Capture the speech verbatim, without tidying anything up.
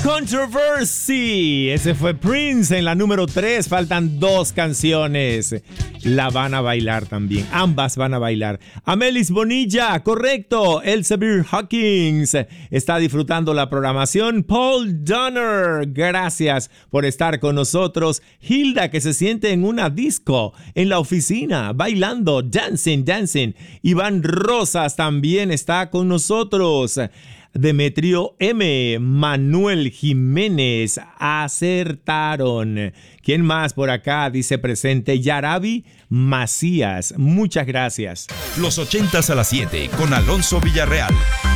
Controversy. Ese fue Prince en la número tres. Faltan dos canciones. La van a bailar también. Ambas van a bailar. Amelis Bonilla, correcto. Elsevier Hawkins está disfrutando la programación. Paul Donner, gracias por estar con nosotros. Hilda, que se siente en una disco en la oficina, bailando, dancing, dancing. Iván Rosas también está con nosotros. Demetrio M, Manuel Jiménez, acertaron. ¿Quién más por acá dice presente? Yarabi Macías, muchas gracias. Los ochentas a las siete con Alonso Villarreal.